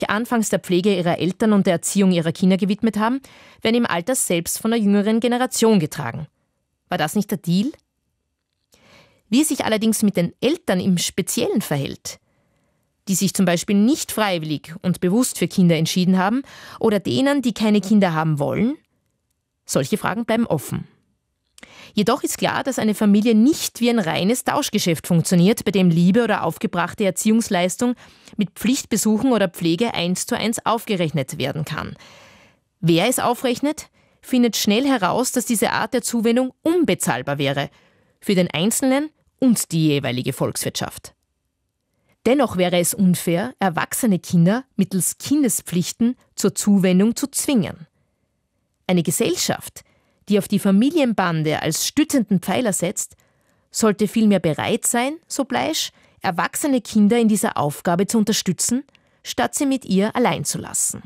anfangs der Pflege ihrer Eltern und der Erziehung ihrer Kinder gewidmet haben, werden im Alter selbst von der jüngeren Generation getragen. War das nicht der Deal? Wie es sich allerdings mit den Eltern im Speziellen verhält, die sich zum Beispiel nicht freiwillig und bewusst für Kinder entschieden haben, oder denen, die keine Kinder haben wollen, solche Fragen bleiben offen. Jedoch ist klar, dass eine Familie nicht wie ein reines Tauschgeschäft funktioniert, bei dem Liebe oder aufgebrachte Erziehungsleistung mit Pflichtbesuchen oder Pflege 1:1 aufgerechnet werden kann. Wer es aufrechnet, findet schnell heraus, dass diese Art der Zuwendung unbezahlbar wäre, für den Einzelnen und die jeweilige Volkswirtschaft. Dennoch wäre es unfair, erwachsene Kinder mittels Kindespflichten zur Zuwendung zu zwingen. Eine Gesellschaft, die auf die Familienbande als stützenden Pfeiler setzt, sollte vielmehr bereit sein, so Bleisch, erwachsene Kinder in dieser Aufgabe zu unterstützen, statt sie mit ihr allein zu lassen.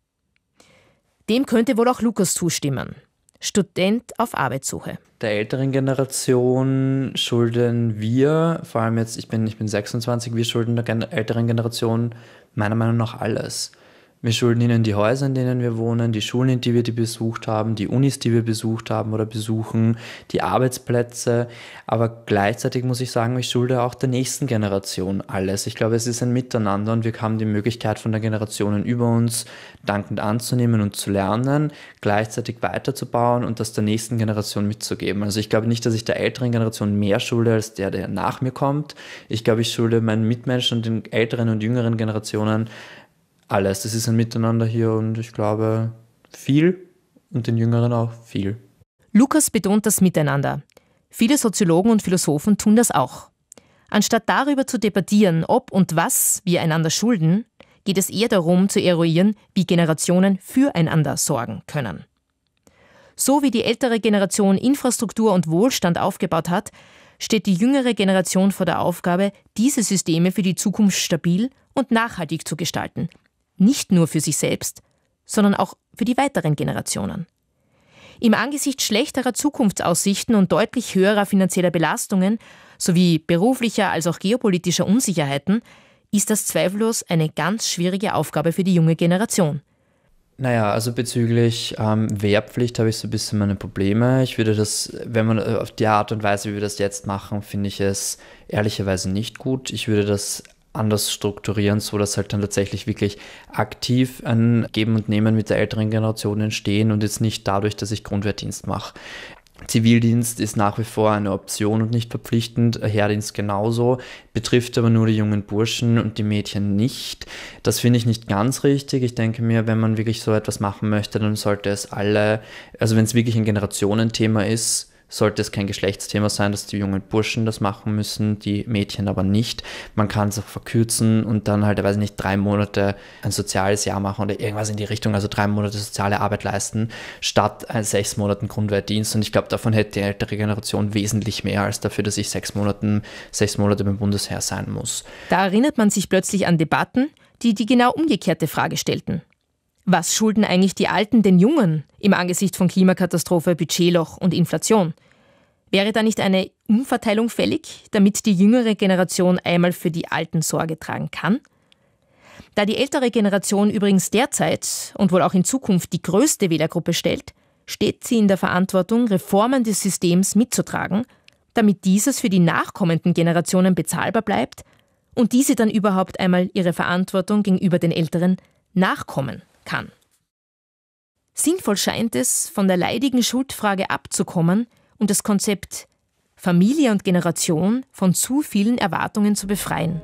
Dem könnte wohl auch Lukas zustimmen, Student auf Arbeitssuche. Der älteren Generation schulden wir, vor allem jetzt, ich bin 26, wir schulden der älteren Generation meiner Meinung nach alles. Wir schulden ihnen die Häuser, in denen wir wohnen, die Schulen, in die wir besucht haben, die Unis, die wir besucht haben oder besuchen, die Arbeitsplätze. Aber gleichzeitig muss ich sagen, ich schulde auch der nächsten Generation alles. Ich glaube, es ist ein Miteinander und wir haben die Möglichkeit von der Generationen über uns dankend anzunehmen und zu lernen, gleichzeitig weiterzubauen und das der nächsten Generation mitzugeben. Also ich glaube nicht, dass ich der älteren Generation mehr schulde als der nach mir kommt. Ich glaube, ich schulde meinen Mitmenschen und den älteren und jüngeren Generationen alles. Das ist ein Miteinander hier und ich glaube viel und den Jüngeren auch viel. Lukas betont das Miteinander. Viele Soziologen und Philosophen tun das auch. Anstatt darüber zu debattieren, ob und was wir einander schulden, geht es eher darum zu eruieren, wie Generationen füreinander sorgen können. So wie die ältere Generation Infrastruktur und Wohlstand aufgebaut hat, steht die jüngere Generation vor der Aufgabe, diese Systeme für die Zukunft stabil und nachhaltig zu gestalten. Nicht nur für sich selbst, sondern auch für die weiteren Generationen. Im Angesicht schlechterer Zukunftsaussichten und deutlich höherer finanzieller Belastungen sowie beruflicher als auch geopolitischer Unsicherheiten ist das zweifellos eine ganz schwierige Aufgabe für die junge Generation. Naja, also bezüglich Wehrpflicht habe ich so ein bisschen meine Probleme. Ich würde das, wenn man auf die Art und Weise, wie wir das jetzt machen, finde ich es ehrlicherweise nicht gut. Ich würde das anders strukturieren, so dass halt dann tatsächlich wirklich aktiv ein Geben und Nehmen mit der älteren Generation entstehen und jetzt nicht dadurch, dass ich Grundwehrdienst mache. Zivildienst ist nach wie vor eine Option und nicht verpflichtend, Heerdienst genauso, betrifft aber nur die jungen Burschen und die Mädchen nicht. Das finde ich nicht ganz richtig. Ich denke mir, wenn man wirklich so etwas machen möchte, dann sollte es alle, also wenn es wirklich ein Generationenthema ist, sollte es kein Geschlechtsthema sein, dass die jungen Burschen das machen müssen, die Mädchen aber nicht. Man kann es auch verkürzen und dann halt, weiß ich nicht, 3 Monate ein soziales Jahr machen oder irgendwas in die Richtung, also 3 Monate soziale Arbeit leisten, statt 6 Monaten Grundwehrdienst. Und ich glaube, davon hätte die ältere Generation wesentlich mehr als dafür, dass ich 6 Monate beim Bundesheer sein muss. Da erinnert man sich plötzlich an Debatten, die die genau umgekehrte Frage stellten. Was schulden eigentlich die Alten den Jungen im Angesicht von Klimakatastrophe, Budgetloch und Inflation? Wäre da nicht eine Umverteilung fällig, damit die jüngere Generation einmal für die Alten Sorge tragen kann? Da die ältere Generation übrigens derzeit und wohl auch in Zukunft die größte Wählergruppe stellt, steht sie in der Verantwortung, Reformen des Systems mitzutragen, damit dieses für die nachkommenden Generationen bezahlbar bleibt und diese dann überhaupt einmal ihre Verantwortung gegenüber den Älteren nachkommen kann. Sinnvoll scheint es, von der leidigen Schuldfrage abzukommen und das Konzept Familie und Generation von zu vielen Erwartungen zu befreien.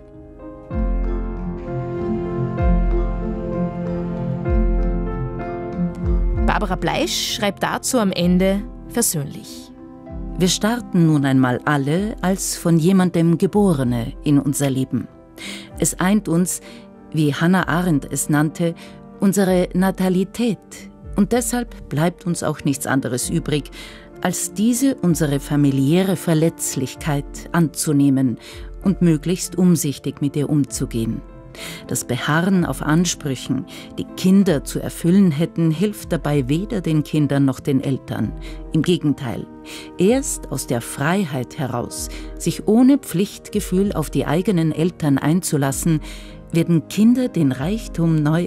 Barbara Bleisch schreibt dazu am Ende versöhnlich. Wir starten nun einmal alle als von jemandem Geborene in unser Leben. Es eint uns, wie Hannah Arendt es nannte, unsere Natalität. Und deshalb bleibt uns auch nichts anderes übrig, als diese unsere familiäre Verletzlichkeit anzunehmen und möglichst umsichtig mit ihr umzugehen. Das Beharren auf Ansprüchen, die Kinder zu erfüllen hätten, hilft dabei weder den Kindern noch den Eltern. Im Gegenteil, erst aus der Freiheit heraus, sich ohne Pflichtgefühl auf die eigenen Eltern einzulassen, werden Kinder den Reichtum neu